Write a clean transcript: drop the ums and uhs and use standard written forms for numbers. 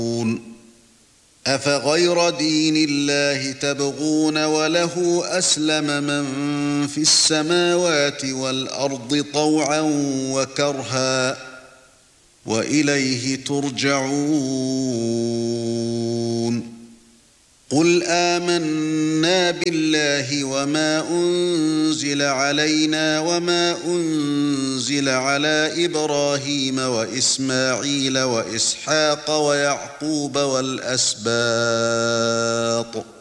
أفغير دين الله تبغون وله أسلم من في السماوات والأرض طوعا وكرها وإليه ترجعون قل آمنا بالله وما أنزل علينا وما أنزل على إبراهيم وإسماعيل وإسحاق ويعقوب والأسباط